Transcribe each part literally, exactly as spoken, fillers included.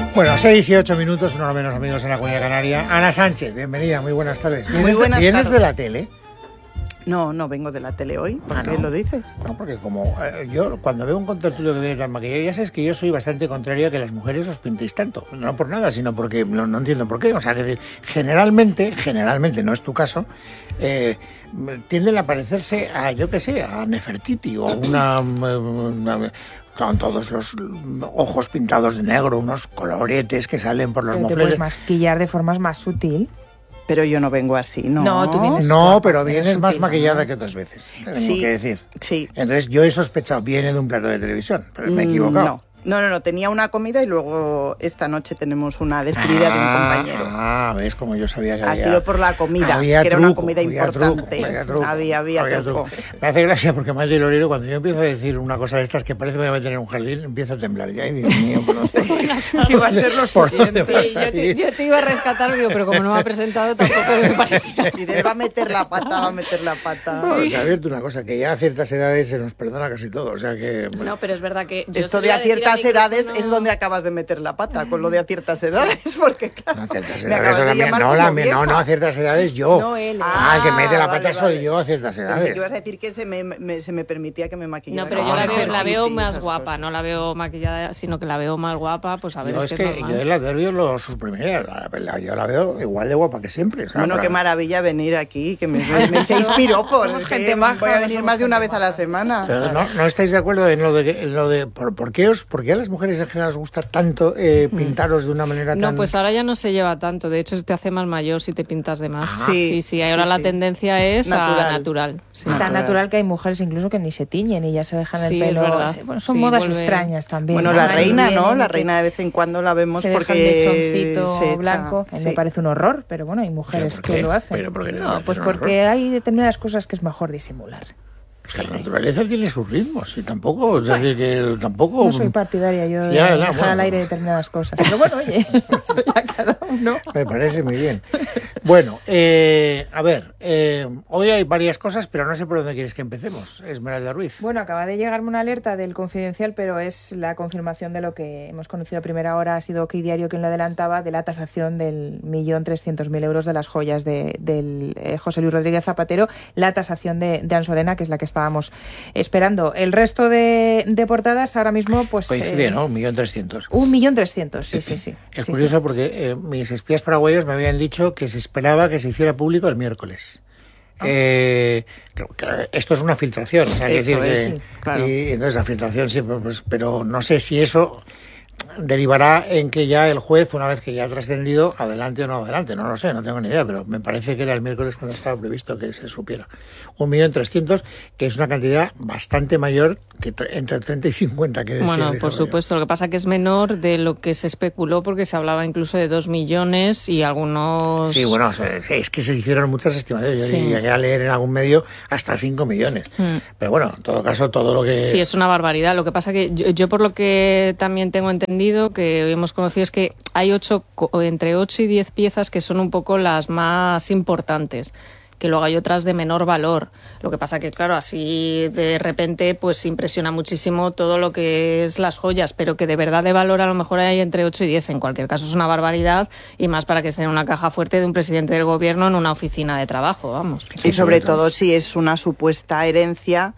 Bueno, seis y ocho minutos, uno menos amigos en la Comunidad Canaria. Ana Sánchez, bienvenida, muy buenas tardes. ¿Vienes, Muy buenas de, ¿vienes tardes. de la tele? No, no vengo de la tele hoy. ¿Por Ah, qué ¿no? lo dices? No, porque como eh, yo cuando veo un contertulio que viene tan maquillado, ya sabes que yo soy bastante contrario a que las mujeres os pintéis tanto. No por nada, sino porque no, no entiendo por qué. O sea, es decir, generalmente, generalmente, no es tu caso, eh, tienden a parecerse a, yo qué sé, a Nefertiti o a una... una con todos los ojos pintados de negro, unos coloretes que salen por los Pero te mofletes. puedes maquillar de formas más sutil. Pero yo no vengo así, ¿no? No, tú vienes- No, guapa, pero eres vienes más sutil, maquillada ¿no? que otras veces, tengo Sí, que decir. sí. Entonces yo he sospechado, viene de un plato de televisión, pero me he equivocado. No, no, no, no, tenía una comida y luego esta noche tenemos una despedida de un Ah, compañero. Ah, ves, como yo sabía que Ha había... sido por la comida, había que era una truco, comida había importante. truco, había truco, había, había truco. Me hace gracia porque Maite Lorero, cuando yo empiezo a decir una cosa de estas que parece que me voy a meter en un jardín, empiezo a temblar. Y, ay, Dios mío, ¿por dónde- Que va a ser lo ¿por dónde siguiente. va a Sí, yo te, salir? yo te iba a rescatar, digo, pero como no me ha presentado tampoco me parecía. Y él va a meter la pata, va a meter la pata. No, te advierto una cosa, que ya a ciertas edades se nos perdona casi todo, o sea que... No, pero es verdad que... yo Esto se de lo a iba decir ciertas al edades micrófono- es donde acabas de meter la pata, con lo de a ciertas edades, porque claro, No, a ciertas me edades, acabas de la mía- llamar no, como la mía- no, vieja. no, a ciertas edades yo. No él, ¿eh? Ah, el que mete la vale, pata soy vale. yo a ciertas Pensé edades. que ibas a decir que se me, me- se me permitía que me maquillara. No, pero yo No, la no, veo, no. la veo Y más esas guapa, cosas. no la veo maquillada, sino que la veo más guapa, pues a ver, Yo es es que, que es yo normal. el adverbio lo suprimiría, la- la- yo la veo igual de guapa que siempre. o sea, Bueno, para- qué maravilla venir aquí, que me, me, me echéis piropos. Somos es gente que maja, voy a venir somos más de una gente vez a la maja. semana. Pero no, no estáis de acuerdo en lo de, que- en lo de por, por qué os, por qué a las mujeres en general os gusta tanto eh, pintaros de una manera tan... No, pues ahora ya no se lleva tanto, de hecho te hace más mayor si te pintas de más. Ah. sí, Sí, sí, ahora sí, la sí. tendencia es Natural. a natural. sí. Natural. Tan natural que hay mujeres incluso que ni se tiñen y ya se dejan Sí, el es pelo. verdad. Sí, bueno, son Sí, modas vuelve- extrañas también. Bueno, ¿no? la Van y reina, vienen ¿no? y La que reina de vez en cuando la vemos se dejan porque mechoncito se echa- blanco, que a mí me sí. parece un horror, pero bueno, hay mujeres ¿por que qué? lo hacen. ¿Pero por qué te no, parece pues un porque hay determinadas cosas que es mejor disimular. Pues la naturaleza tiene sus ritmos y tampoco, es decir, que tampoco... No soy partidaria yo de Ya, ya, dejar bueno. al aire determinadas cosas. Pero bueno, oye, eso ya cada uno. Me parece muy bien. Bueno, eh, a ver, eh, hoy hay varias cosas, pero no sé por dónde quieres que empecemos, Esmeralda Ruiz. Bueno, acaba de llegarme una alerta del Confidencial, pero es la confirmación de lo que hemos conocido a primera hora. Ha sido Okey Diario quien lo adelantaba, de la tasación del millón trescientos mil euros de las joyas de, del eh, José Luis Rodríguez Zapatero, la tasación de, de Ansolena, que es la que estábamos esperando. El resto de, de portadas ahora mismo, pues... Coincide, eh, ¿no? Un millón trescientos. Un millón trescientos, sí, sí, sí. Es Sí, curioso sí. porque eh, mis espías paraguayos me habían dicho que se esperaba que se hiciera público el miércoles. Eh, creo que esto es una filtración, o sea, hay que Eso decir es, que, sí, claro. y entonces la filtración sí, pues, pero no sé si eso derivará en que ya el juez, una vez que ya ha trascendido, adelante o no adelante, no lo sé, no tengo ni idea, pero me parece que era el miércoles cuando estaba previsto que se supiera. Un millón trescientos, que es una cantidad bastante mayor que tre- entre treinta y cincuenta que decía Bueno, el por desarrollo. supuesto, lo que pasa que es menor de lo que se especuló porque se hablaba incluso de dos millones y algunos... Sí, bueno, o sea, es que se hicieron muchas estimaciones. Yo Sí. llegué a leer en algún medio hasta cinco millones. Mm. Pero bueno, en todo caso, todo lo que... Sí, es una barbaridad. Lo que pasa que yo, yo por lo que también tengo entendido, que hemos conocido, es que hay ocho, co- entre ocho y diez piezas que son un poco las más importantes, que luego hay otras de menor valor. Lo que pasa que, claro, así de repente pues impresiona muchísimo todo lo que es las joyas, pero que de verdad de valor a lo mejor hay entre ocho y diez. En cualquier caso es una barbaridad y más para que esté en una caja fuerte de un presidente del gobierno en una oficina de trabajo, vamos. Y sobre Sí, todo sí. si es una supuesta herencia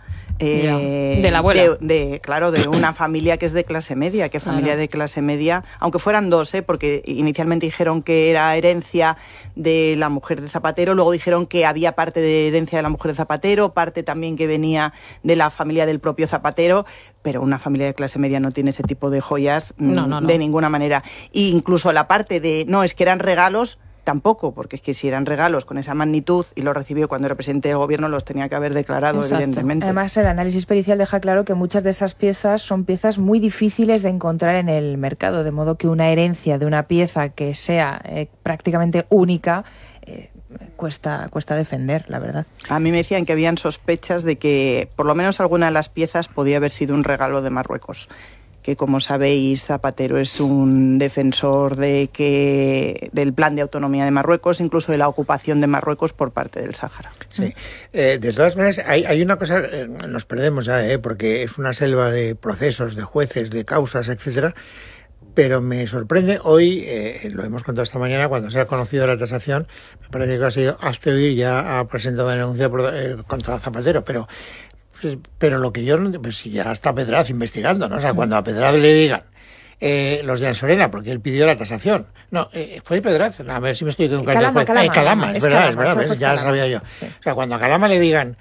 eh, Ya. De la abuela. de, de- claro, de una familia que es de clase media, que familia Claro. de clase media, aunque fueran dos, ¿eh? Porque inicialmente dijeron que era herencia de la mujer de Zapatero, luego dijeron que había parte de herencia de la mujer de Zapatero, parte también que venía de la familia del propio Zapatero, pero una familia de clase media no tiene ese tipo de joyas mm, No, no, no. de ninguna manera. E incluso la parte de, no, es que eran regalos, tampoco, porque es que si eran regalos con esa magnitud y los recibió cuando era presidente del gobierno, los tenía que haber declarado, Exacto. evidentemente. Además, el análisis pericial deja claro que muchas de esas piezas son piezas muy difíciles de encontrar en el mercado, de modo que una herencia de una pieza que sea eh, prácticamente única eh, cuesta, cuesta defender, la verdad. A mí me decían que habían sospechas de que por lo menos alguna de las piezas podía haber sido un regalo de Marruecos, que como sabéis Zapatero es un defensor de que del plan de autonomía de Marruecos, incluso de la ocupación de Marruecos por parte del Sáhara. Sí. Eh, de todas maneras, hay, hay una cosa, eh, nos perdemos ya, eh, porque es una selva de procesos, de jueces, de causas, etcétera. Pero me sorprende, hoy, eh, lo hemos contado esta mañana, cuando se ha conocido la tasación, me parece que ha sido, hasta hoy ya ha presentado una denuncia por, eh, contra Zapatero, pero pero lo que yo no, pues si ya está Pedraz investigando, ¿no? O sea, cuando a Pedraz le digan eh, los de Ansorena, porque él pidió la tasación. No, eh, fue Pedraz, a ver si me estoy equivocando. Calama, Calama, eh, Calama, es, es verdad, Calama, es verdad, ¿ves? Ya Calama. sabía yo. Sí. O sea, cuando a Calama le digan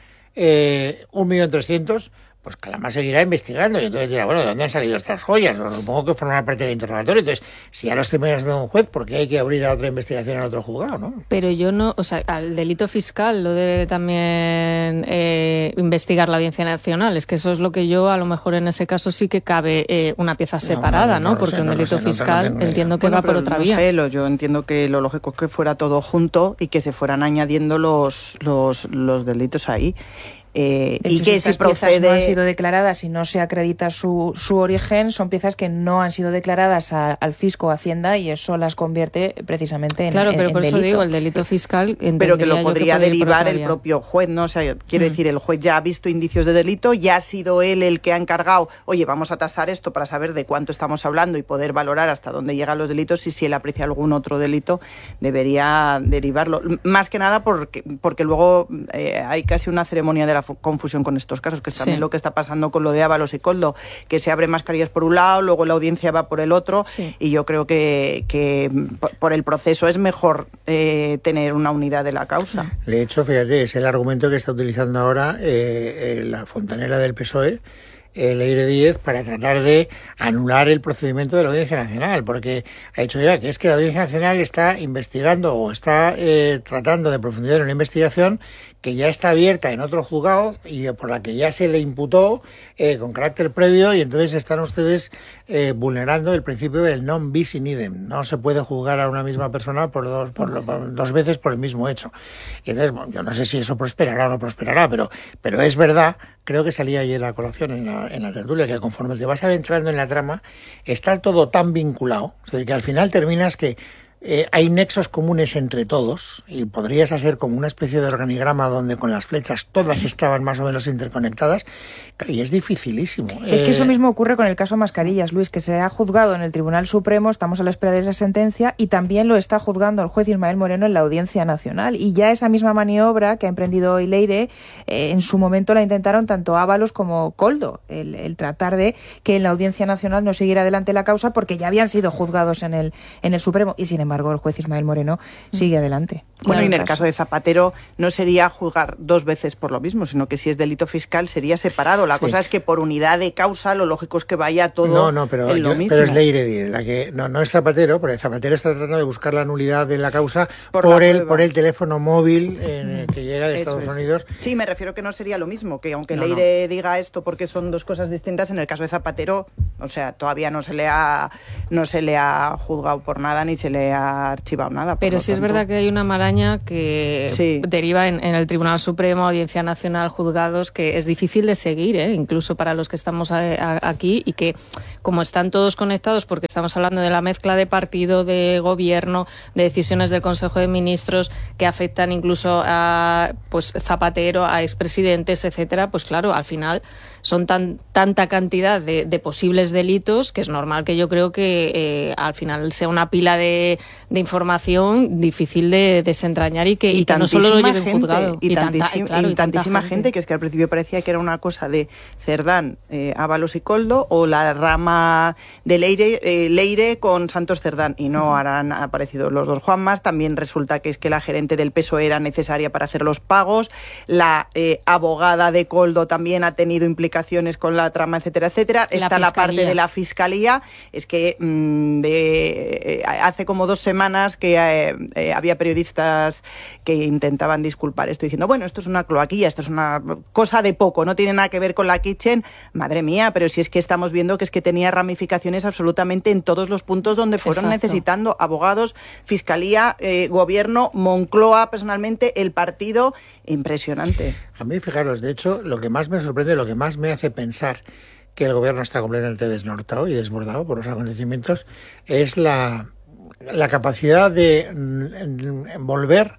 eh, un millón trescientos, pues Calama seguirá investigando y entonces dirá, bueno, ¿de dónde han salido estas joyas? O supongo que forman parte del interrogatorio. Entonces, si ya lo estoy mirando un juez, ¿por qué hay que abrir a otra investigación en otro juzgado, no? Pero yo no, o sea, al delito fiscal lo debe también eh, investigar la Audiencia Nacional. Es que eso es lo que yo, a lo mejor en ese caso sí que cabe eh, una pieza separada, ¿no? No, no, no Porque sé, un no delito sé, no fiscal tengo entiendo que bueno, va por otra no vía. Sé, lo, yo entiendo que lo lógico es que fuera todo junto y que se fueran añadiendo los, los, los delitos ahí. Eh, De y hecho, que si si estas piezas procede... no han sido declaradas y no se acredita su, su origen, son piezas que no han sido declaradas a, al fisco o Hacienda y eso las convierte precisamente en Claro, pero en, por en eso delito. digo, el delito fiscal pero que lo entendería yo podría puede ir por derivar otra el vía. propio juez, ¿no? O sea, quiero Mm. decir, el juez ya ha visto indicios de delito, ya ha sido él el que ha encargado, oye, vamos a tasar esto para saber de cuánto estamos hablando y poder valorar hasta dónde llegan los delitos y si él aprecia algún otro delito, debería derivarlo. Más que nada porque, porque luego eh, hay casi una ceremonia de la fu- confusión con estos casos, que es también Sí. lo que está pasando con lo de Ábalos y Koldo, que se abren mascarillas por un lado, luego la audiencia va por el otro, Sí. y yo creo que, que por- por el proceso es mejor eh, tener una unidad de la causa. De hecho, fíjate, es el argumento que está utilizando ahora eh, eh, la fontanera del P S O E, eh, Leire Díez, para tratar de anular el procedimiento de la Audiencia Nacional, porque ha dicho ya que es que la Audiencia Nacional está investigando o está eh, tratando de profundizar en una investigación que ya está abierta en otro juzgado y por la que ya se le imputó eh, con carácter previo, y entonces están ustedes eh, vulnerando el principio del non bis in idem. No se puede juzgar a una misma persona por dos, por, lo- por dos veces por el mismo hecho. Y entonces, bueno, yo no sé si eso prosperará o no prosperará, pero, pero es verdad, creo que salía ayer a colación en la, en la tertulia, que conforme te vas adentrando en la trama, está todo tan vinculado, o sea, que al final terminas que Eh, hay nexos comunes entre todos y podrías hacer como una especie de organigrama donde con las flechas todas estaban más o menos interconectadas y es dificilísimo. Es que eso Eh, mismo ocurre con el caso Mascarillas, Luis, que se ha juzgado en el Tribunal Supremo, estamos a la espera de esa sentencia, y también lo está juzgando el juez Ismael Moreno en la Audiencia Nacional. Y ya esa misma maniobra que ha emprendido hoy Leire, eh, en su momento la intentaron tanto Ábalos como Koldo, el, el tratar de que en la Audiencia Nacional no siguiera adelante la causa porque ya habían sido juzgados en el, en el Supremo. Y sin embargo, el juez Ismael Moreno sigue adelante. Bueno, Claro, y en el caso de Zapatero no sería juzgar dos veces por lo mismo, sino que si es delito fiscal sería separado. La Sí. cosa es que por unidad de causa lo lógico es que vaya todo No, no, pero, en lo yo- mismo. pero es Leire Díez, la que no, no es Zapatero, porque Zapatero está tratando de buscar la nulidad de la causa Por por, la el prueba. por el teléfono móvil eh, que llega de Eso Estados es. Unidos. Sí, me refiero que no sería lo mismo, que aunque No, Leire diga esto porque son dos cosas distintas, en el caso de Zapatero, o sea, todavía no se le ha no se le ha juzgado por nada ni se le ha archivado nada. por Pero lo sí es tanto- verdad que hay una maraña que Sí. deriva en, en el Tribunal Supremo, Audiencia Nacional, juzgados, que es difícil de seguir, ¿eh? Incluso para los que estamos a- a- aquí, y que como están todos conectados, porque estamos hablando de la mezcla de partido, de gobierno, de decisiones del Consejo de Ministros que afectan incluso a pues Zapatero, a expresidentes, etcétera, pues claro, al final son tan tanta cantidad de, de posibles delitos que es normal que yo creo que eh, al final sea una pila de, de información difícil de desentrañar y que, y que no solo lo tantísima lleven gente, juzgado. y, tanta- tantísima, claro, y y tanta tantísima gente. que es que al principio parecía que era una cosa de Cerdán, eh, Ábalos y Koldo, o la rama de Leire, eh, Leire con Santos Cerdán, y no, ahora han aparecido los dos Juanmas. También resulta que es que la gerente del P S O E era necesaria para hacer los pagos, la eh, abogada de Koldo también ha tenido implicaciones con la trama, etcétera, etcétera. La Está la parte Fiscalía. de la Fiscalía, es que mmm, de, eh, hace como dos semanas que eh, eh, había periodistas que intentaban disculpar esto diciendo, bueno, esto es una cloaquilla, esto es una cosa de poco, no tiene nada que ver con la Kitchen. Madre mía, pero si es que estamos viendo que es que tenía ramificaciones absolutamente en todos los puntos donde fueron Exacto. necesitando abogados, Fiscalía, eh, Gobierno, Moncloa, personalmente, el partido. Impresionante. A mí, fijaros, de hecho, lo que más me sorprende, lo que más me hace pensar que el gobierno está completamente desnortado y desbordado por los acontecimientos, es la, la capacidad de mm, volver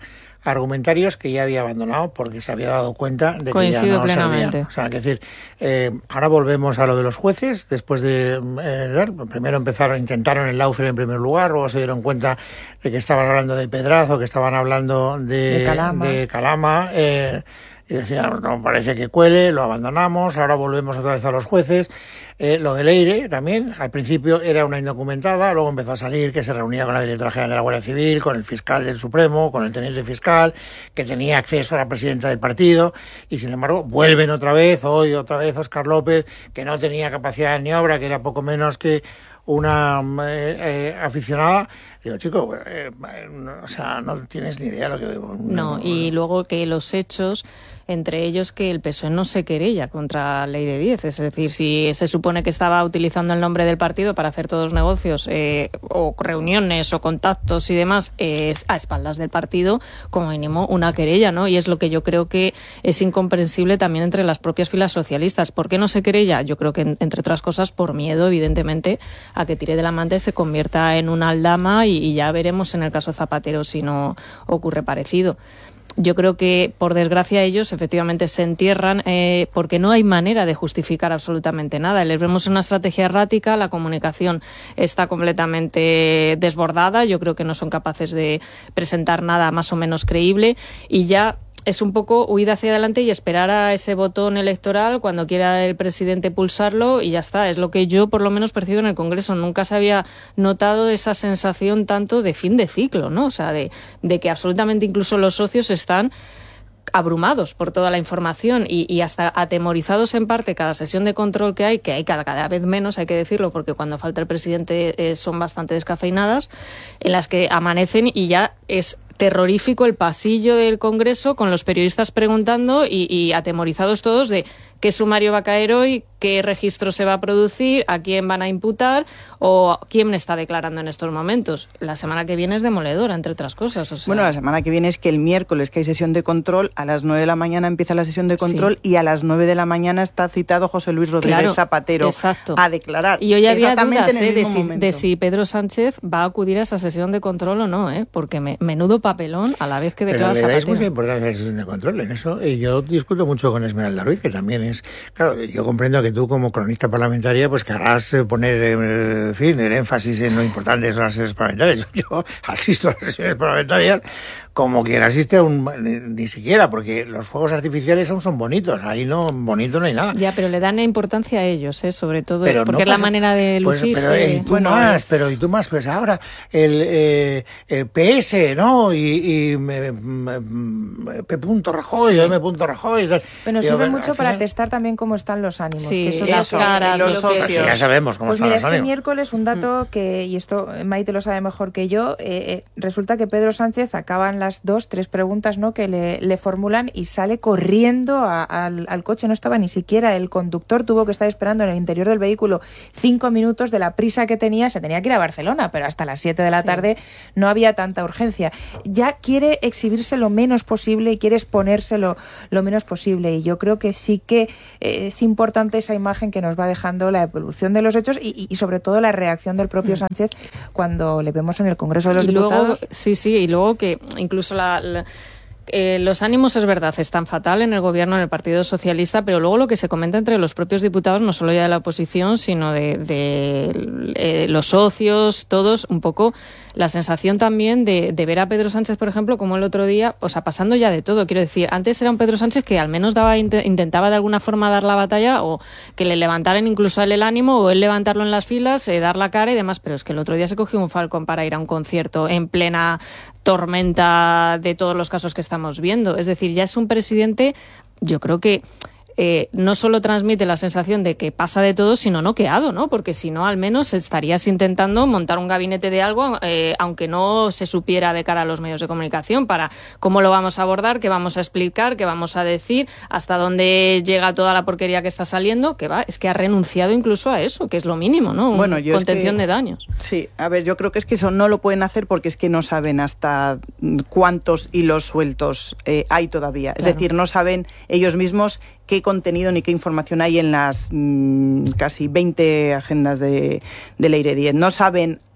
argumentarios que ya había abandonado porque se había dado cuenta de que Coincido ya no plenamente. servían. O sea, que decir, eh, ahora volvemos a lo de los jueces, después de eh, primero empezaron, intentaron el lawfare en primer lugar, luego se dieron cuenta de que estaban hablando de Pedrazo, que estaban hablando de, de Calama, de Calama eh, y decían, no parece que cuele, lo abandonamos, ahora volvemos otra vez a los jueces. Eh, lo de Leire también, al principio era una indocumentada, luego empezó a salir que se reunía con la directora general de la Guardia Civil, con el fiscal del Supremo, con el teniente fiscal, que tenía acceso a la presidenta del partido, y sin embargo vuelven otra vez, hoy otra vez Óscar López, que no tenía capacidad de maniobra, que era poco menos que una eh, eh, aficionada. Digo, chico, eh, no, o sea, no tienes ni idea de lo que... No, no, y luego que los hechos, entre ellos que el P S O E no se querella contra Leire Díez. Es decir, si se supone que estaba utilizando el nombre del partido para hacer todos los negocios, eh, o reuniones o contactos y demás, eh, a espaldas del partido, como mínimo una querella, ¿no? Y es lo que yo creo que es incomprensible también entre las propias filas socialistas. ¿Por qué no se querella? Yo creo que, entre otras cosas, por miedo, evidentemente, a que tire de la manta y se convierta en una aldama, y, y ya veremos en el caso Zapatero si no ocurre parecido. Yo creo que, por desgracia, ellos efectivamente se entierran eh, porque no hay manera de justificar absolutamente nada. Les vemos una estrategia errática, la comunicación está completamente desbordada, yo creo que no son capaces de presentar nada más o menos creíble, y ya es un poco huida hacia adelante y esperar a ese botón electoral cuando quiera el presidente pulsarlo, y ya está. Es lo que yo por lo menos percibo en el Congreso. Nunca se había notado esa sensación tanto de fin de ciclo, ¿no? O sea, de, de que absolutamente incluso los socios están abrumados por toda la información y, y hasta atemorizados en parte cada sesión de control que hay, que hay cada, cada vez menos, hay que decirlo, porque cuando falta el presidente eh, son bastante descafeinadas, en las que amanecen y ya es terrorífico el pasillo del Congreso con los periodistas preguntando y, y atemorizados todos de qué sumario va a caer hoy, qué registro se va a producir, a quién van a imputar o quién está declarando en estos momentos. La semana que viene es demoledora, entre otras cosas. O sea... Bueno, la semana que viene es que el miércoles, que hay sesión de control, a las nueve de la mañana empieza la sesión de control, sí, y a las nueve de la mañana está citado José Luis Rodríguez claro, Zapatero exacto. a declarar. Y hoy había dudas eh, de, si, momento. de si Pedro Sánchez va a acudir a esa sesión de control o no, ¿eh? Porque me, menudo papelón a la vez que declara Pero le dais Zapatero. mucha importancia a la sesión de control en eso. Y yo discuto mucho con Esmeralda Ruiz, que también es... Claro, yo comprendo que tú como cronista parlamentaria pues querrás poner eh, en fin, el énfasis en lo importante de las sesiones parlamentarias. Yo, yo asisto a las sesiones parlamentarias como quien asiste a un... Ni, ni siquiera, porque los fuegos artificiales aún son bonitos. Ahí no, bonito no hay nada. Ya, pero le dan importancia a ellos, ¿eh? Sobre todo, pero porque no es la pasa, manera de lucirse. Pues, pero eh, y tú bueno, más, es... pero y tú más, pues ahora el, eh, el P S, ¿no? Y, y me, me, me, P. Rajoy, sí. M. Rajoy. Tal. Pero nos Digo, sirve al mucho final... para testar también cómo están los ánimos. Sí, que eso las es caras, los los socios. Sí, ya sabemos cómo pues están mira, los este ánimos. miércoles un dato que, y esto Maite lo sabe mejor que yo, eh, resulta que Pedro Sánchez acaban las dos, tres preguntas, ¿no?, que le, le formulan y sale corriendo a, al, al coche. No estaba ni siquiera el conductor, tuvo que estar esperando en el interior del vehículo cinco minutos de la prisa que tenía. Se tenía que ir a Barcelona, pero hasta las siete de la sí. tarde no había tanta urgencia. Ya quiere exhibirse lo menos posible y quiere exponerse lo, lo menos posible, y yo creo que sí que eh, es importante esa imagen que nos va dejando la evolución de los hechos y, y sobre todo la reacción del propio Sánchez cuando le vemos en el Congreso de los y Diputados. Luego, sí, sí, y luego que incluso la... la... Eh, los ánimos, es verdad, están fatal en el gobierno, en el Partido Socialista, pero luego lo que se comenta entre los propios diputados, no solo ya de la oposición, sino de, de eh, los socios, todos, un poco la sensación también de, de ver a Pedro Sánchez, por ejemplo, como el otro día, o sea, pasando ya de todo. Quiero decir, antes era un Pedro Sánchez que al menos daba intentaba de alguna forma dar la batalla, o que le levantaran incluso a él el ánimo, o él levantarlo en las filas, eh, dar la cara y demás, pero es que el otro día se cogió un Falcon para ir a un concierto en plena tormenta de todos los casos que estamos viendo. Es decir, ya es un presidente, yo creo que eh, no solo transmite la sensación de que pasa de todo, sino noqueado, ¿no? Porque si no, al menos estarías intentando montar un gabinete de algo, eh, aunque no se supiera de cara a los medios de comunicación, para cómo lo vamos a abordar, qué vamos a explicar, qué vamos a decir, hasta dónde llega toda la porquería que está saliendo, que va, es que ha renunciado incluso a eso, que es lo mínimo, ¿no? Un bueno, yo contención es que, de daños. Sí, a ver, yo creo que es que eso no lo pueden hacer porque es que no saben hasta cuántos hilos sueltos eh, hay todavía. Claro. Es decir, no saben ellos mismos qué contenido ni qué información hay en las mmm, casi veinte agendas de, de Leire Díez. No saben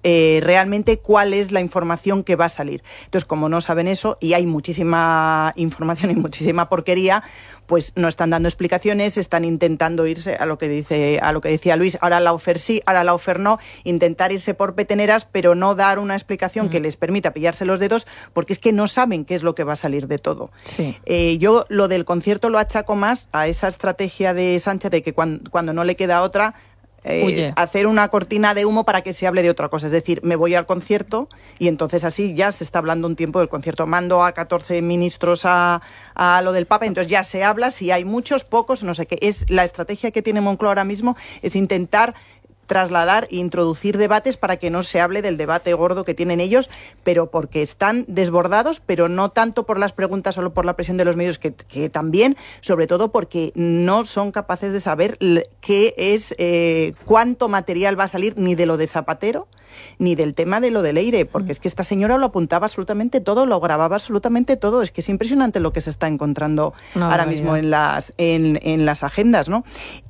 eh, realmente cuál es la información que va a salir. Entonces, como no saben eso, y hay muchísima información y muchísima porquería, pues no están dando explicaciones, están intentando irse a lo que dice, a lo que decía Luis, ahora la Laufer sí, ahora la Laufer no, intentar irse por peteneras, pero no dar una explicación mm. que les permita pillarse los dedos, porque es que no saben qué es lo que va a salir de todo. Sí. Eh, yo lo del concierto lo achaco más a esa estrategia de Sánchez de que cuando, cuando no le queda otra, Eh, hacer una cortina de humo para que se hable de otra cosa. Es decir, me voy al concierto y entonces así ya se está hablando un tiempo del concierto. Mando a catorce ministros a, a lo del Papa, entonces ya se habla, si hay muchos, pocos, no sé qué. Es la estrategia que tiene Moncloa ahora mismo, es intentar trasladar e introducir debates para que no se hable del debate gordo que tienen ellos, pero porque están desbordados, pero no tanto por las preguntas, solo por la presión de los medios, que, que también, sobre todo porque no son capaces de saber qué es, eh, cuánto material va a salir, ni de lo de Zapatero, ni del tema de lo de Leire, porque es que esta señora lo apuntaba absolutamente todo, lo grababa absolutamente todo. Es que es impresionante lo que se está encontrando no, ahora mismo en las, en, en las agendas, ¿no?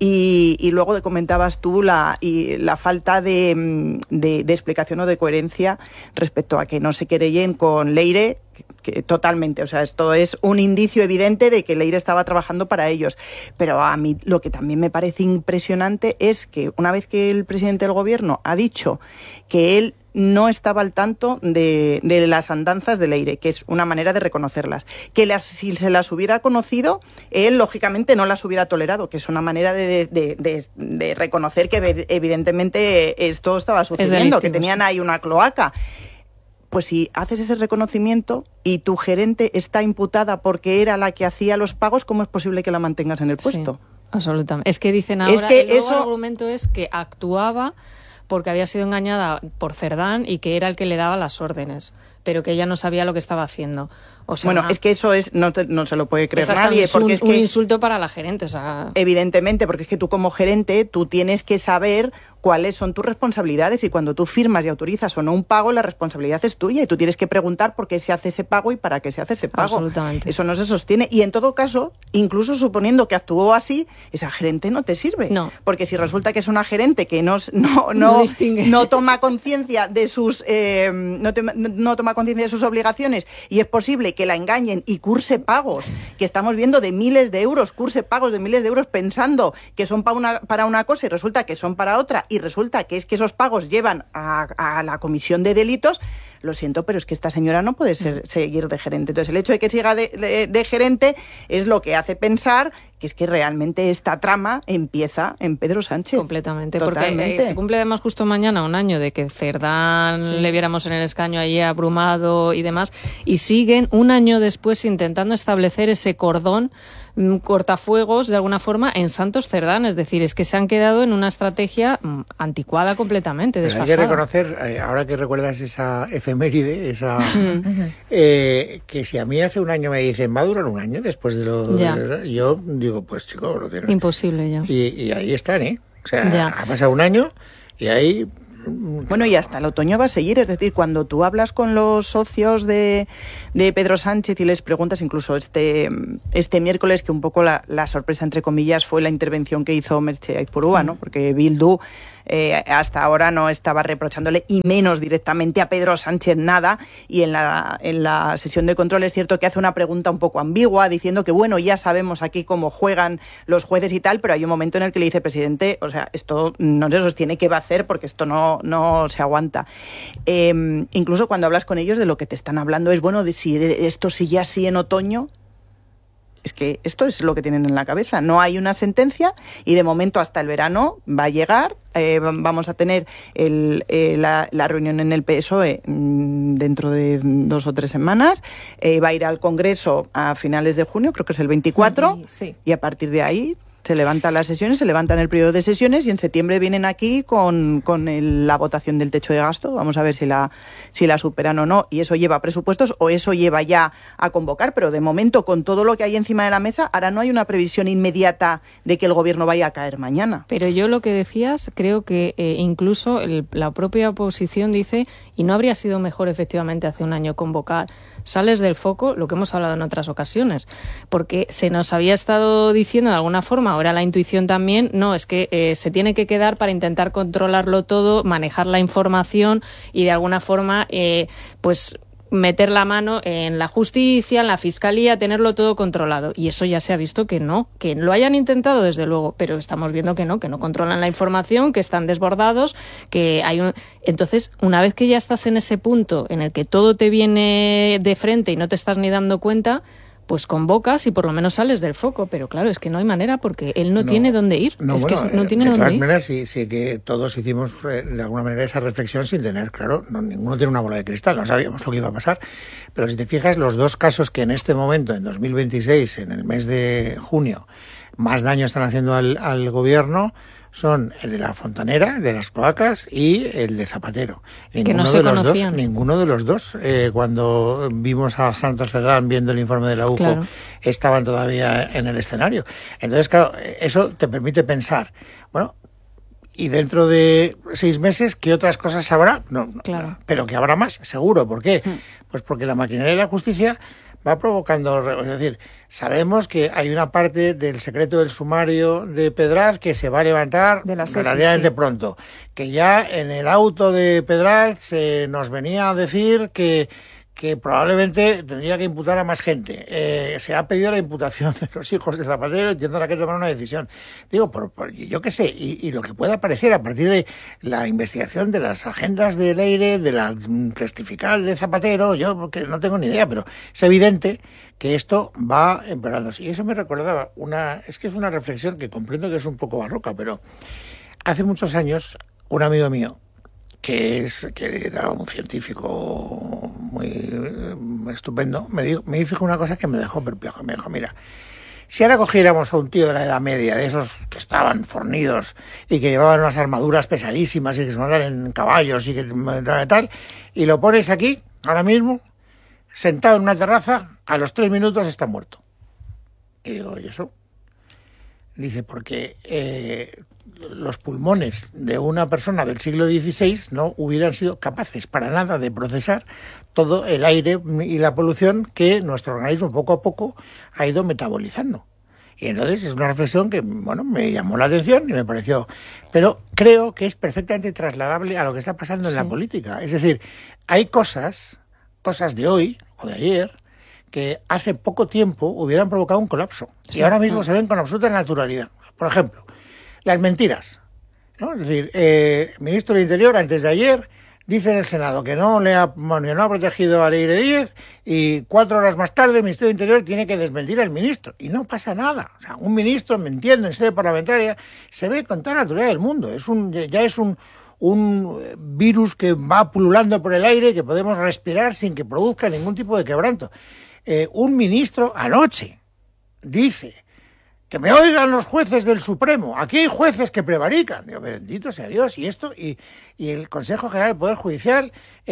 Y, y luego comentabas tú la, y la falta de, de, de explicación o de coherencia respecto a que no se querellen con Leire, que totalmente, o sea, esto es un indicio evidente de que Leire estaba trabajando para ellos. Pero a mí lo que también me parece impresionante es que una vez que el presidente del gobierno ha dicho que él no estaba al tanto de, de las andanzas de Leire, que es una manera de reconocerlas, que las, si se las hubiera conocido, él lógicamente no las hubiera tolerado, que es una manera de, de, de, de reconocer que evidentemente esto estaba sucediendo, que tenían ahí una cloaca. Pues si haces ese reconocimiento y tu gerente está imputada porque era la que hacía los pagos, ¿cómo es posible que la mantengas en el puesto? Sí, absolutamente. Es que dicen ahora, es que el nuevo eso... argumento es que actuaba porque había sido engañada por Cerdán y que era el que le daba las órdenes, pero que ella no sabía lo que estaba haciendo. O sea, bueno, una... es que eso es no, te, no se lo puede creer es nadie. Es porque un, es que, un insulto para la gerente. O sea... Evidentemente, porque es que tú como gerente, tú tienes que saber cuáles son tus responsabilidades y cuando tú firmas y autorizas o no un pago, la responsabilidad es tuya y tú tienes que preguntar por qué se hace ese pago y para qué se hace ese pago. Absolutamente. Eso no se sostiene y en todo caso, incluso suponiendo que actuó así, esa gerente no te sirve. No. Porque si resulta que es una gerente que no, no, no, no, no toma conciencia de sus eh, no, te, no toma conciencia de sus obligaciones y es posible que la engañen y curse pagos, que estamos viendo de miles de euros, curse pagos de miles de euros pensando que son para una, para una cosa y resulta que son para otra y resulta que es que esos pagos llevan a, a la comisión de delitos, lo siento, pero es que esta señora no puede ser, seguir de gerente. Entonces, el hecho de que siga de, de, de gerente es lo que hace pensar que es que realmente esta trama empieza en Pedro Sánchez. Completamente, Totalmente. porque eh, se cumple además justo mañana un año de que Cerdán sí. le viéramos en el escaño allí abrumado y demás, y siguen un año después intentando establecer ese cordón cortafuegos de alguna forma en Santos Cerdán, es decir, es que se han quedado en una estrategia anticuada completamente, desfasada. Pero hay que reconocer, eh, ahora que recuerdas esa efeméride, esa eh, que si a mí hace un año me dicen va a durar un año después de lo de, yo digo pues chico lo tiene imposible ya y, y ahí están, ¿eh? O sea, ya. ha pasado un año y ahí bueno, y hasta el otoño va a seguir, es decir, cuando tú hablas con los socios de, de Pedro Sánchez y les preguntas, incluso este este miércoles, que un poco la, la sorpresa, entre comillas, fue la intervención que hizo Merche Aizpurúa, ¿no? Porque Bildu eh, hasta ahora no estaba reprochándole, y menos directamente a Pedro Sánchez nada, y en la, en la sesión de control es cierto que hace una pregunta un poco ambigua, diciendo que, bueno, ya sabemos aquí cómo juegan los jueces y tal, pero hay un momento en el que le dice, presidente, o sea, esto no se sostiene, ¿qué va a hacer? Porque esto no no se aguanta. Eh, incluso cuando hablas con ellos, de lo que te están hablando es, bueno, de si de esto sigue así en otoño. Es que esto es lo que tienen en la cabeza. No hay una sentencia y de momento hasta el verano va a llegar. Eh, vamos a tener el, eh, la, la reunión en el P S O E mmm, dentro de dos o tres semanas. Eh, va a ir al Congreso a finales de junio, creo que es el veinticuatro. Sí. Y a partir de ahí se levantan las sesiones, se levantan el periodo de sesiones y en septiembre vienen aquí con, con el, la votación del techo de gasto. Vamos a ver si la, si la superan o no. Y eso lleva presupuestos o eso lleva ya a convocar. Pero de momento, con todo lo que hay encima de la mesa, ahora no hay una previsión inmediata de que el gobierno vaya a caer mañana. Pero yo lo que decías, creo que eh, incluso el, la propia oposición dice, y no habría sido mejor efectivamente hace un año convocar, sales del foco, lo que hemos hablado en otras ocasiones, porque se nos había estado diciendo de alguna forma, o era la intuición también, no, es que eh, se tiene que quedar para intentar controlarlo todo, manejar la información y de alguna forma, eh, pues meter la mano en la justicia, en la fiscalía, tenerlo todo controlado. Y eso ya se ha visto que no, que lo hayan intentado desde luego, pero estamos viendo que no, que no controlan la información, que están desbordados, que hay un... Entonces, una vez que ya estás en ese punto en el que todo te viene de frente y no te estás ni dando cuenta, pues convocas y por lo menos sales del foco, pero claro, es que no hay manera porque él no, no tiene dónde ir, no, es bueno, que no tiene de dónde todas ir. maneras, sí, sí que todos hicimos eh, de alguna manera esa reflexión sin tener, claro, no, ninguno tiene una bola de cristal, no sabíamos lo que iba a pasar, pero si te fijas, los dos casos que en este momento, en dos mil veintiséis, en el mes de junio, más daño están haciendo al, al gobierno, son el de la Fontanera, el de las cloacas y el de Zapatero. Ninguno que no se de los conocían. dos, ninguno de los dos, eh, cuando vimos a Santos Cerdán viendo el informe de la U J O, claro, estaban todavía en el escenario. Entonces, claro, eso te permite pensar, bueno, y dentro de seis meses, ¿qué otras cosas habrá? No, claro. no, pero que habrá más, seguro. ¿Por qué? Mm. Pues porque la maquinaria de la justicia va provocando, es decir, sabemos que hay una parte del secreto del sumario de Pedraz que se va a levantar relativamente sí. pronto, que ya en el auto de Pedraz se nos venía a decir que que probablemente tendría que imputar a más gente. Eh, se ha pedido la imputación de los hijos de Zapatero y tendrá que tomar una decisión. Digo, por, por, yo qué sé, y, y lo que pueda aparecer a partir de la investigación de las agendas de Leire, de la testifical de Zapatero, yo porque no tengo ni idea, pero es evidente que esto va empeorando. Y eso me recordaba una, es que es una reflexión que comprendo que es un poco barroca, pero hace muchos años un amigo mío, que es que era un científico muy estupendo, me dijo, me dijo una cosa que me dejó perplejo. Me dijo, mira, si ahora cogiéramos a un tío de la Edad Media, de esos que estaban fornidos y que llevaban unas armaduras pesadísimas y que se mandaban en caballos y que tal, y lo pones aquí, ahora mismo, sentado en una terraza, a los tres minutos está muerto. Y digo, ¿y eso? Dice, porque eh, los pulmones de una persona del siglo dieciséis no hubieran sido capaces para nada de procesar todo el aire y la polución que nuestro organismo poco a poco ha ido metabolizando. Y entonces es una reflexión que, bueno, me llamó la atención y me pareció... Pero creo que es perfectamente trasladable a lo que está pasando en sí. la política. Es decir, hay cosas, cosas de hoy o de ayer, que hace poco tiempo hubieran provocado un colapso. Sí. Y ahora mismo se ven con absoluta naturalidad. Por ejemplo, las mentiras, ¿no? Es decir, eh, el ministro del Interior, antes de ayer, dice en el Senado que no le ha, bueno, no ha protegido a Leire Díez y cuatro horas más tarde el Ministerio del Interior tiene que desmentir al ministro. Y no pasa nada. O sea, un ministro mintiendo en sede parlamentaria se ve con toda la naturalidad del mundo. Es un, ya es un... un virus que va pululando por el aire que podemos respirar sin que produzca ningún tipo de quebranto. Eh, un ministro anoche dice que me oigan los jueces del Supremo, aquí hay jueces que prevarican. Digo, bendito sea Dios, y esto, y, y el Consejo General del Poder Judicial,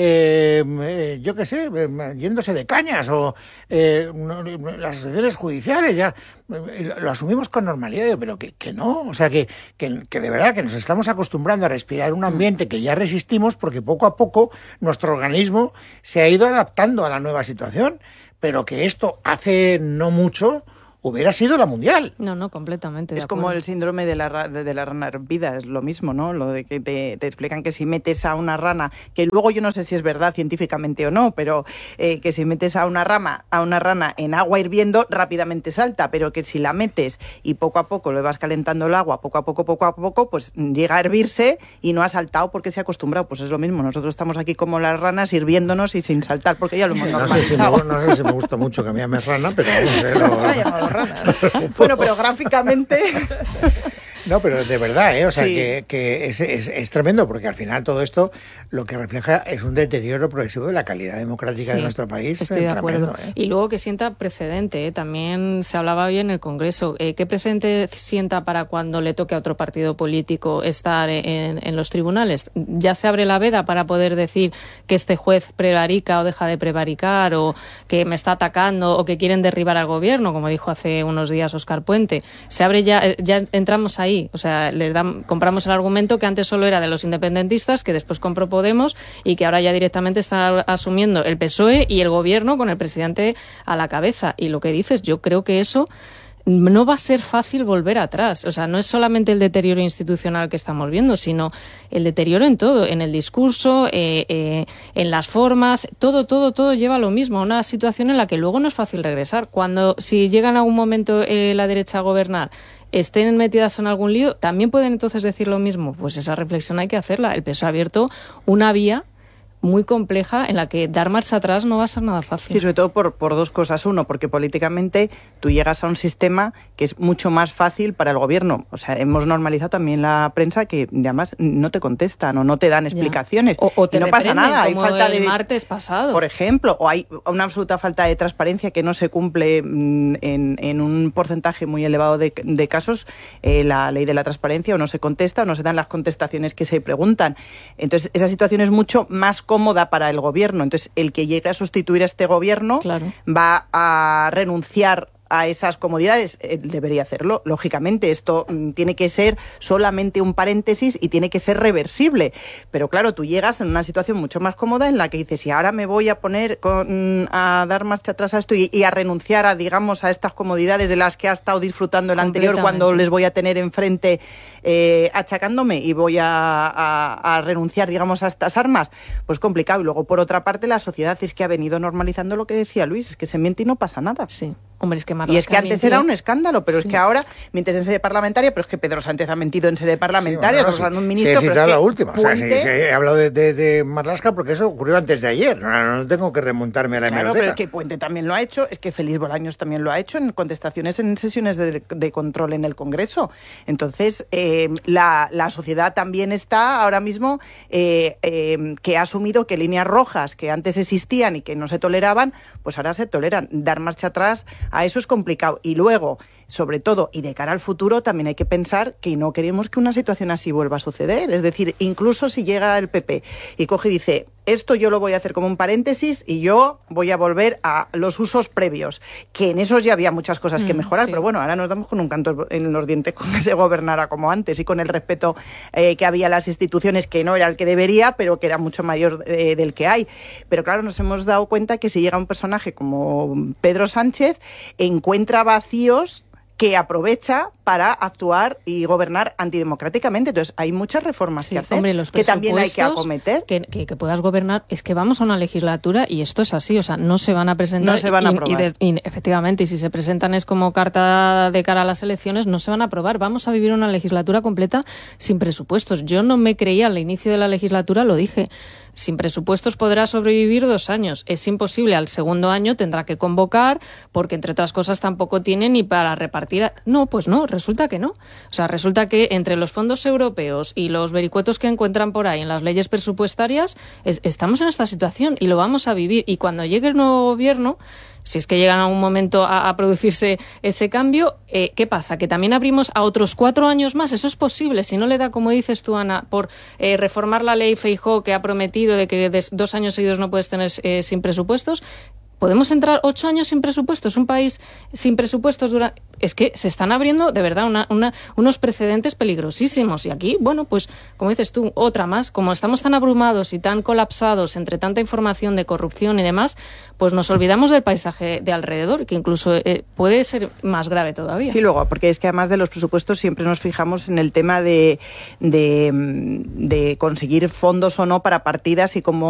eh, eh, yo qué sé, eh, yéndose de cañas, o eh, no, las asociaciones judiciales, ya eh, lo asumimos con normalidad, digo, pero que, que no, o sea, que, que, que de verdad que nos estamos acostumbrando a respirar un ambiente que ya resistimos, porque poco a poco nuestro organismo se ha ido adaptando a la nueva situación, pero que esto hace no mucho hubiera sido la mundial. No, no, completamente. Es como el síndrome de la, de, de la rana hervida, es lo mismo, ¿no? Lo de que te, te explican que si metes a una rana, que luego yo no sé si es verdad científicamente o no, pero eh, que si metes a una rama, a una rana en agua hirviendo, rápidamente salta, pero que si la metes y poco a poco le vas calentando el agua, poco a poco, poco a poco, pues llega a hervirse y no ha saltado porque se ha acostumbrado. Pues es lo mismo, nosotros estamos aquí como las ranas hirviéndonos y sin saltar, porque ya lo hemos normalizado. No sé si me, no sé si me gusta mucho que me llames rana, pero vamos, eh, lo... Bueno, pero gráficamente... No, pero de verdad, ¿eh? O sea, sí. que, que es, es, es tremendo, porque al final todo esto lo que refleja es un deterioro progresivo de la calidad democrática sí, de nuestro país. Estoy de tremendo, acuerdo. ¿eh? Y luego que sienta precedente, ¿eh? También se hablaba hoy en el Congreso. Eh, ¿Qué precedente sienta para cuando le toque a otro partido político estar en, en los tribunales? ¿Ya se abre la veda para poder decir que este juez prevarica o deja de prevaricar, o que me está atacando, o que quieren derribar al gobierno, como dijo hace unos días Óscar Puente? Se abre ya, ya entramos ahí. O sea, les dan, compramos el argumento que antes solo era de los independentistas, que después compró Podemos y que ahora ya directamente está asumiendo el P S O E y el gobierno con el presidente a la cabeza. Y lo que dices, yo creo que eso no va a ser fácil volver atrás. O sea, no es solamente el deterioro institucional que estamos viendo, sino el deterioro en todo, en el discurso, eh, eh, en las formas, todo, todo, todo lleva a lo mismo, a una situación en la que luego no es fácil regresar. Cuando, si llegan a un momento eh, la derecha a gobernar, estén metidas en algún lío, ¿también pueden entonces decir lo mismo? Pues esa reflexión hay que hacerla. El P S O E ha abierto una vía muy compleja en la que dar marcha atrás no va a ser nada fácil. Sí, sobre todo por, por dos cosas. Uno, porque políticamente tú llegas a un sistema que es mucho más fácil para el gobierno. O sea, hemos normalizado también la prensa que además no te contestan o no te dan explicaciones. O, o te y no pasa nada. Como hay falta el de martes pasado. Por ejemplo, o hay una absoluta falta de transparencia que no se cumple en, en un porcentaje muy elevado de, de casos. Eh, la ley de la transparencia o no se contesta o no se dan las contestaciones que se preguntan. Entonces, esa situación es mucho más cómoda para el gobierno. Entonces, el que llegue a sustituir a este gobierno claro. va a renunciar a esas comodidades. Eh, debería hacerlo, lógicamente. Esto mm, tiene que ser solamente un paréntesis y tiene que ser reversible. Pero claro, tú llegas en una situación mucho más cómoda en la que dices, y ahora me voy a poner con, a dar marcha atrás a esto y, y a renunciar a, digamos, a estas comodidades de las que ha estado disfrutando el anterior cuando les voy a tener enfrente eh, achacándome y voy a, a, a renunciar, digamos, a estas armas. Pues complicado. Y luego, por otra parte, la sociedad es que ha venido normalizando lo que decía Luis, es que se miente y no pasa nada. Sí. Hombre, es que y es que antes mintió. Era un escándalo, pero sí. Es que ahora mientes en sede parlamentaria, pero es que Pedro Sánchez ha mentido en sede parlamentaria, sí, bueno, no, sí, un ministro, sí, he pero la es que última. Puente... O sea, sí, sí, he hablado de, de, de Marlaska porque eso ocurrió antes de ayer. No, no tengo que remontarme a la claro, hemeroteca. Pero es que Puente también lo ha hecho, es que Félix Bolaños también lo ha hecho en contestaciones en sesiones de, de control en el Congreso. Entonces, eh, la, la sociedad también está ahora mismo eh, eh, que ha asumido que líneas rojas que antes existían y que no se toleraban, pues ahora se toleran. Dar marcha atrás a eso es complicado. Y luego, sobre todo, y de cara al futuro, también hay que pensar que no queremos que una situación así vuelva a suceder. Es decir, incluso si llega el P P y coge y dice, esto yo lo voy a hacer como un paréntesis y yo voy a volver a los usos previos, que en esos ya había muchas cosas que mejorar, mm, sí. Pero bueno, ahora nos damos con un canto en los dientes con que se gobernara como antes y con el respeto eh, que había a las instituciones, que no era el que debería, pero que era mucho mayor eh, del que hay. Pero claro, nos hemos dado cuenta que si llega un personaje como Pedro Sánchez, encuentra vacíos que aprovecha para actuar y gobernar antidemocráticamente. Entonces, hay muchas reformas sí, que hacer, hombre, los que también hay que acometer. Que, que, que puedas gobernar, es que vamos a una legislatura y esto es así, o sea, no se van a presentar. No se van a y, aprobar. Y de, y efectivamente, y si se presentan es como carta de cara a las elecciones, no se van a aprobar. Vamos a vivir una legislatura completa sin presupuestos. Yo no me creía al inicio de la legislatura, lo dije. Sin presupuestos podrá sobrevivir dos años. Es imposible. Al segundo año tendrá que convocar porque, entre otras cosas, tampoco tiene ni para repartir. No, pues no, resulta que no. O sea, resulta que entre los fondos europeos y los vericuetos que encuentran por ahí en las leyes presupuestarias, es, estamos en esta situación y lo vamos a vivir. Y cuando llegue el nuevo gobierno, si es que llegan a un momento a, a producirse ese cambio, eh, ¿qué pasa? ¿Que también abrimos a otros cuatro años más? Eso es posible. Si no le da, como dices tú, Ana, por eh, reformar la ley Feijóo, que ha prometido de que de dos años seguidos no puedes tener eh, sin presupuestos, ¿podemos entrar ocho años sin presupuestos? Un país sin presupuestos durante... Es que se están abriendo, de verdad, una, una, unos precedentes peligrosísimos. Y aquí, bueno, pues, como dices tú, otra más. Como estamos tan abrumados y tan colapsados entre tanta información de corrupción y demás, pues nos olvidamos del paisaje de alrededor, que incluso eh, puede ser más grave todavía. Sí, luego, porque es que además de los presupuestos siempre nos fijamos en el tema de, de, de conseguir fondos o no para partidas y cómo